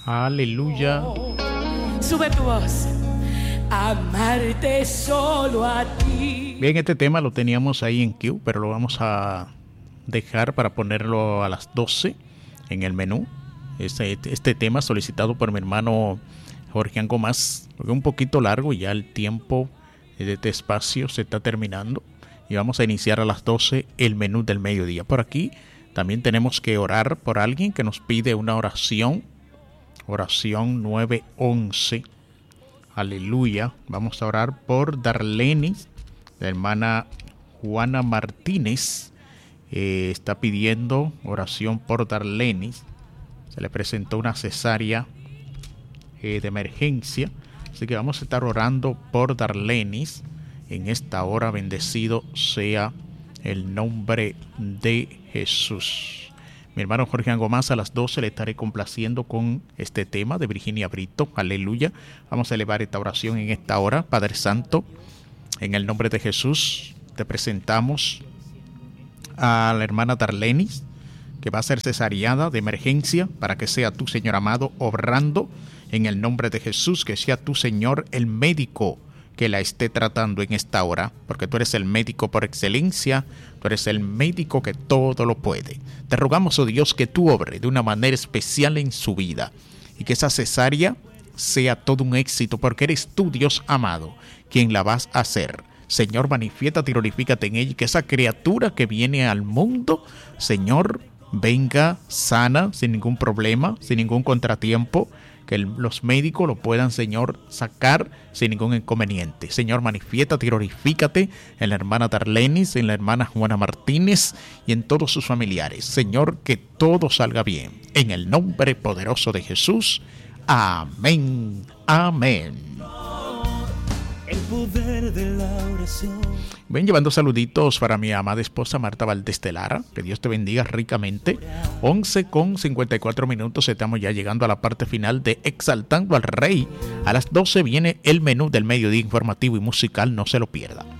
Aleluya. Sube tu voz. Amarte solo a ti. Bien, este tema lo teníamos ahí en queue, pero lo vamos a dejar para ponerlo a las 12 en el menú. Este tema solicitado por mi hermano Jorge Angomás, porque es un poquito largo y ya el tiempo de este espacio se está terminando. Y vamos a iniciar a las 12 el menú del mediodía. Por aquí también tenemos que orar por alguien que nos pide una oración. Oración 911. Aleluya. Vamos a orar por Darlenis, la hermana Juana Martínez. Está pidiendo oración por Darlenis. Se le presentó una cesárea de emergencia. Así que vamos a estar orando por Darlenis en esta hora. Bendecido sea el nombre de Jesús. Mi hermano Jorge Angomás a las 12 le estaré complaciendo con este tema de Virginia Brito. Aleluya. Vamos a elevar esta oración en esta hora. Padre Santo, en el nombre de Jesús, te presentamos a la hermana Darlenis, que va a ser cesariada de emergencia, para que sea tú, Señor amado, obrando en el nombre de Jesús, que sea tú, Señor, el médico que la esté tratando en esta hora, porque tú eres el médico por excelencia, tú eres el médico que todo lo puede. Te rogamos, oh Dios, que tú obres de una manera especial en su vida y que esa cesárea sea todo un éxito, porque eres tú, Dios amado, quien la vas a hacer. Señor, manifiéstate y glorifícate en ella, y que esa criatura que viene al mundo, Señor, venga sana, sin ningún problema, sin ningún contratiempo, que los médicos lo puedan, Señor, sacar sin ningún inconveniente. Señor, manifiéstate y glorifícate en la hermana Darlenis, en la hermana Juana Martínez y en todos sus familiares. Señor, que todo salga bien. En el nombre poderoso de Jesús. Amén. Amén. El poder de la oración. Ven llevando saluditos para mi amada esposa Marta Valdés de Lara. Que Dios te bendiga ricamente. 11:54. Estamos ya llegando a la parte final de Exaltando al Rey. A las 12 viene el menú del mediodía informativo y musical. No se lo pierda.